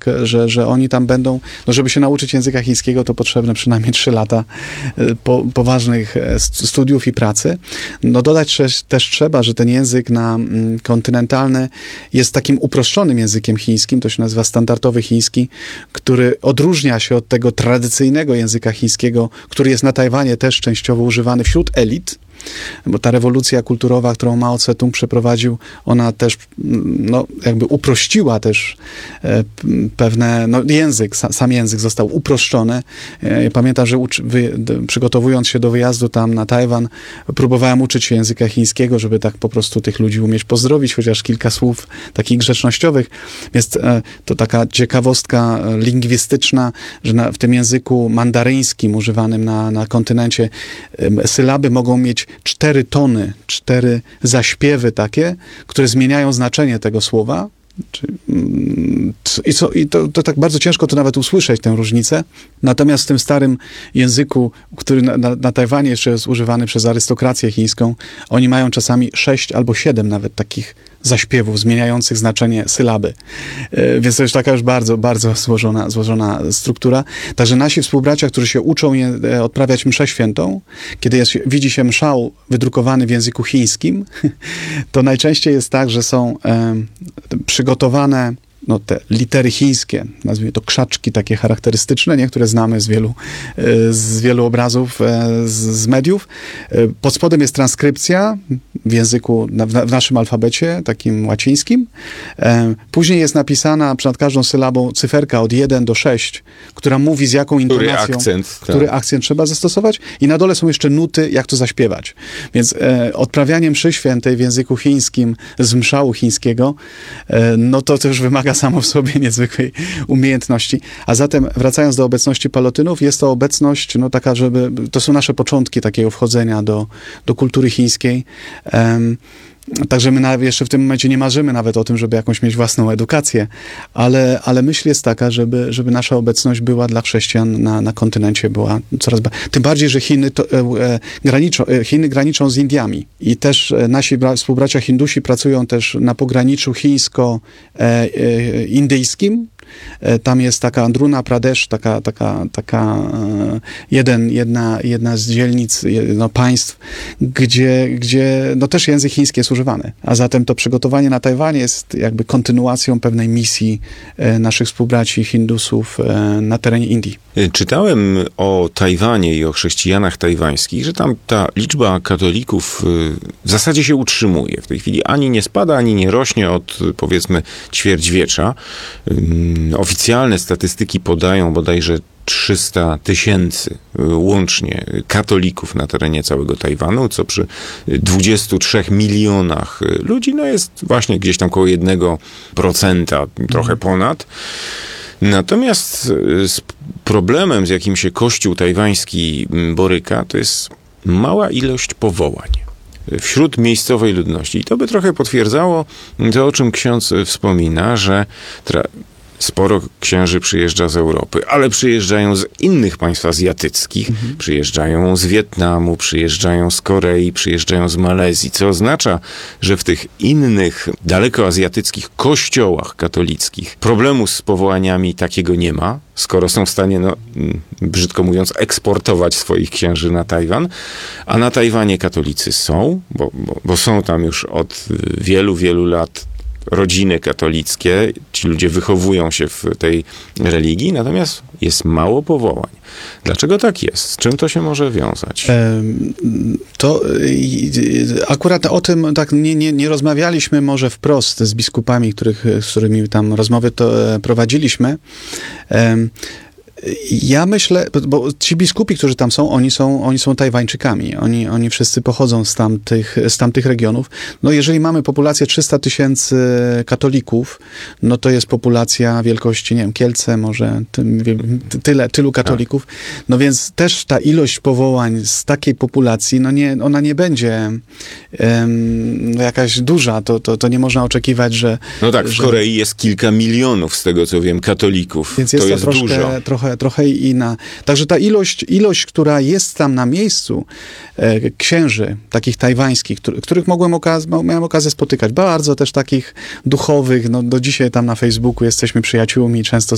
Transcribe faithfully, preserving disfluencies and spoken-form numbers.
że, że oni tam będą, no żeby się nauczyć języka chińskiego, to potrzebne przynajmniej trzy lata po, poważnych studiów i pracy. No dodać też, też trzeba, że ten język na kontynentalny jest takim uproszczonym językiem chińskim, to się nazywa standardowy chiński, który odróżnia się od tego tradycyjnego języka chińskiego, który jest na Tajwanie też częściowo używany wśród elit, bo ta rewolucja kulturowa, którą Mao Tse-tung przeprowadził, ona też no, jakby uprościła też e, pewne, no język, sa, sam język został uproszczony. E, ja pamiętam, że uczy, wy, d, przygotowując się do wyjazdu tam na Tajwan, próbowałem uczyć się języka chińskiego, żeby tak po prostu tych ludzi umieć pozdrowić, chociaż kilka słów takich grzecznościowych. Więc e, to taka ciekawostka lingwistyczna, że na, w tym języku mandaryńskim używanym na, na kontynencie e, sylaby mogą mieć cztery tony, cztery zaśpiewy takie, które zmieniają znaczenie tego słowa. I, co, i to, to tak bardzo ciężko to nawet usłyszeć, tę różnicę. Natomiast w tym starym języku, który na, na, na Tajwanie jeszcze jest używany przez arystokrację chińską, oni mają czasami sześć albo siedem nawet takich zaśpiewów zmieniających znaczenie sylaby. E, więc to jest taka już bardzo, bardzo złożona, złożona struktura. Także nasi współbracia, którzy się uczą je, e, odprawiać mszę świętą, kiedy jest, widzi się mszał wydrukowany w języku chińskim, to najczęściej jest tak, że są e, przygotowane no, te litery chińskie, nazwijmy to krzaczki takie charakterystyczne, nie? Które znamy z wielu, z wielu obrazów, z, z mediów. Pod spodem jest transkrypcja w języku, w naszym alfabecie, takim łacińskim. Później jest napisana nad każdą sylabą cyferka od jeden do sześć, która mówi z jaką intonacją, który akcent, który tak. akcent trzeba zastosować. I na dole są jeszcze nuty, jak to zaśpiewać. Więc e, odprawianie mszy świętej w języku chińskim z mszału chińskiego, e, no to też wymaga samo w sobie niezwykłej umiejętności. A zatem, wracając do obecności palotynów, jest to obecność, no taka, żeby, to są nasze początki takiego wchodzenia do, do kultury chińskiej. Um, Także my nawet jeszcze w tym momencie nie marzymy nawet o tym, żeby jakąś mieć własną edukację, ale, ale myśl jest taka, żeby, żeby nasza obecność była dla chrześcijan na, na kontynencie była coraz bardziej. Tym bardziej, że Chiny, to, e, graniczą, e, Chiny graniczą z Indiami i też e, nasi bra- współbracia Hindusi pracują też na pograniczu chińsko-indyjskim. E, Tam jest taka Andhra Pradesh, taka, taka, taka jeden, jedna, jedna z dzielnic, no, państw, gdzie, gdzie no, też język chiński jest używany. A zatem to przygotowanie na Tajwanie jest jakby kontynuacją pewnej misji e, naszych współbraci Hindusów e, na terenie Indii. Czytałem o Tajwanie i o chrześcijanach tajwańskich, że tam ta liczba katolików w zasadzie się utrzymuje. W tej chwili ani nie spada, ani nie rośnie od, powiedzmy, ćwierćwiecza. Oficjalne statystyki podają bodajże trzysta tysięcy łącznie katolików na terenie całego Tajwanu, co przy dwudziestu trzech milionach ludzi no jest właśnie gdzieś tam koło jednego procenta, trochę ponad. Natomiast z problemem, z jakim się Kościół tajwański boryka, to jest mała ilość powołań wśród miejscowej ludności. I to by trochę potwierdzało to, o czym ksiądz wspomina, że tra- sporo księży przyjeżdża z Europy, ale przyjeżdżają z innych państw azjatyckich, mhm. przyjeżdżają z Wietnamu, przyjeżdżają z Korei, przyjeżdżają z Malezji, co oznacza, że w tych innych dalekoazjatyckich kościołach katolickich problemu z powołaniami takiego nie ma, skoro są w stanie, no, brzydko mówiąc, eksportować swoich księży na Tajwan, a na Tajwanie katolicy są, bo, bo, bo są tam już od wielu, wielu lat rodziny katolickie, ci ludzie wychowują się w tej religii, natomiast jest mało powołań. Dlaczego tak jest? Z czym to się może wiązać? To akurat o tym tak nie, nie, nie rozmawialiśmy może wprost z biskupami, których, z którymi tam rozmowy to prowadziliśmy. Ja myślę, bo ci biskupi, którzy tam są, oni są, oni są Tajwańczykami. Oni, oni wszyscy pochodzą z tamtych, z tamtych regionów. No jeżeli mamy populację trzysta tysięcy katolików, no to jest populacja wielkości, nie wiem, Kielce może, tyle, tylu katolików. No więc też ta ilość powołań z takiej populacji, no nie, ona nie będzie um, jakaś duża. To, to, to nie można oczekiwać, że... No tak, w że, Korei jest kilka milionów, z tego co wiem, katolików. Więc jest to, to jest troszkę, dużo. Trochę, trochę inna. Także ta ilość, ilość, która jest tam na miejscu, e, księży, takich tajwańskich, który, których mogłem okaz miałem okazję spotykać, bardzo też takich duchowych, no do dzisiaj tam na Facebooku jesteśmy przyjaciółmi, często